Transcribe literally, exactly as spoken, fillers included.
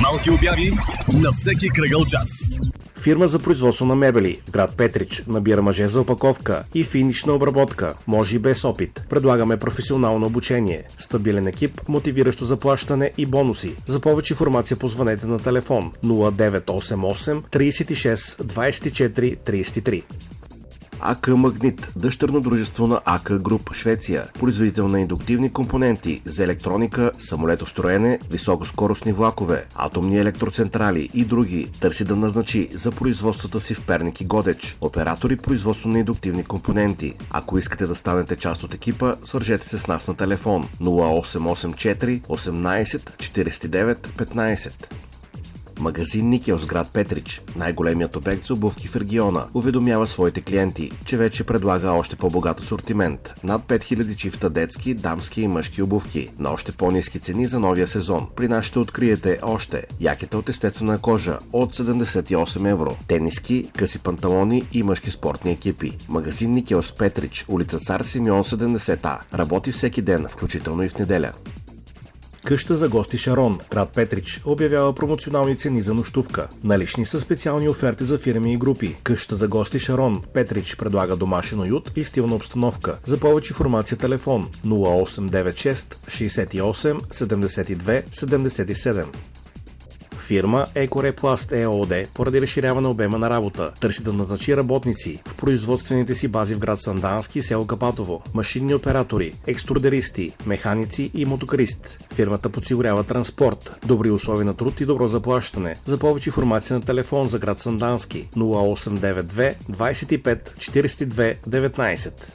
Малки обяви на всеки кръгъл час. Фирма за производство на мебели в град Петрич набира мъже за опаковка и финишна обработка, може и без опит. Предлагаме професионално обучение, стабилен екип, мотивиращо заплащане и бонуси. За повече информация позвънете на телефон нула девет осем осем тридесет и шест двадесет и четири тридесет и три. АК Магнит, дъщерно дружество на АК Груп, Швеция, производител на индуктивни компоненти за електроника, самолетостроене, високоскоростни влакове, атомни електроцентрали и други, търси да назначи за производствата си в Перник и Годеч оператори производство на индуктивни компоненти. Ако искате да станете част от екипа, свържете се с нас на телефон нула осем осем четири осемнадесет четиридесет и девет петнадесет. Магазин Никелс, град Петрич, най-големият обект за обувки в региона, уведомява своите клиенти, че вече предлага още по-богат асортимент. Над пет хиляди чифта детски, дамски и мъжки обувки на още по-ниски цени за новия сезон. При нас ще откриете още якета от естествена кожа от седемдесет и осем евро, тениски, къси панталони и мъжки спортни екипи. Магазин Никелс, Петрич, улица Цар Симеон седемдесет А. Работи всеки ден, включително и в неделя. Къща за гости Шарон, град Петрич, обявява промоционални цени за нощувка. Налични са специални оферти за фирми и групи. Къща за гости Шарон, Петрич предлага домашен уют и стилна обстановка. За повече информация телефон нула осем девет шест шестдесет и осем седемдесет и две седемдесет и седем. Фирма Екорепласт ЕООД поради разширяване обема на работа търси да назначи работници в производствените си бази в град Сандански и село Капатово, машинни оператори, екструдеристи, механици и мотокарист. Фирмата подсигурява транспорт, добри условия на труд и добро заплащане. За повече информация на телефон за град Сандански нула осем девет две двадесет и пет четиридесет и две деветнадесет.